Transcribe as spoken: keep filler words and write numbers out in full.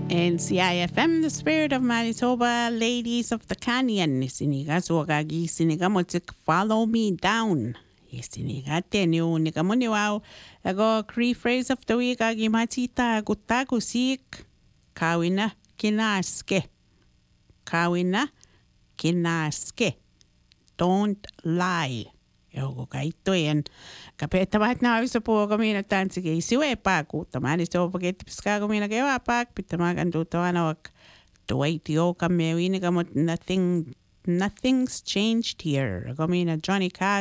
N C I F M, the spirit of Manitoba, ladies of the canyon. Siniga suagagi siniga motik follow me down. Siniga tenyo niga muniwaw. Ago Cree phrase of the week agi matita gutago sik. Kawina kinaske. Kawina kinaske. Don't lie. Joku kaito yan. Kapeta bahat na aviso po kami na tansi kay siwe pa ko tamani so pagket piska kami na kayo apak pitamagan do to ano tuway tiyo kami wini kamot nothing nothing's changed here. Kami na Johnny Cash